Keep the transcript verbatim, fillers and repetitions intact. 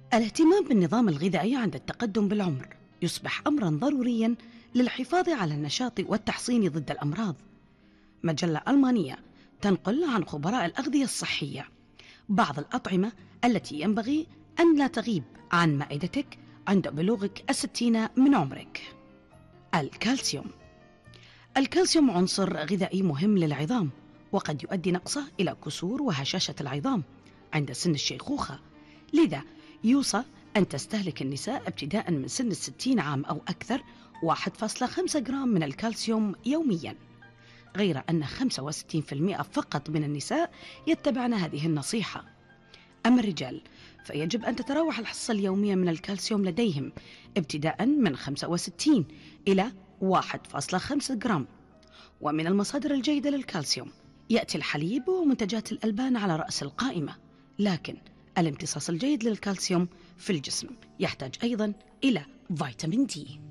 الاهتمام بالنظام الغذائي عند التقدم بالعمر يصبح أمراً ضرورياً للحفاظ على النشاط والتحصين ضد الأمراض. مجلة ألمانية تنقل عن خبراء الأغذية الصحية بعض الأطعمة التي ينبغي أن لا تغيب عن مائدتك عند بلوغك الستين من عمرك. الكالسيوم. الكالسيوم عنصر غذائي مهم للعظام، وقد يؤدي نقصه إلى كسور وهشاشة العظام عند سن الشيخوخة، لذا يوصى أن تستهلك النساء ابتداء من سن الستين عام أو أكثر واحد فاصلة خمسة جرام من الكالسيوم يومياً، غير أن خمسة وستين بالمئة فقط من النساء يتبعن هذه النصيحة. أما الرجال فيجب أن تتراوح الحصة اليومية من الكالسيوم لديهم ابتداء من خمسة وستين إلى واحد فاصلة خمسة جرام. ومن المصادر الجيدة للكالسيوم يأتي الحليب ومنتجات الألبان على رأس القائمة، لكن الامتصاص الجيد للكالسيوم في الجسم يحتاج أيضا إلى فيتامين دي.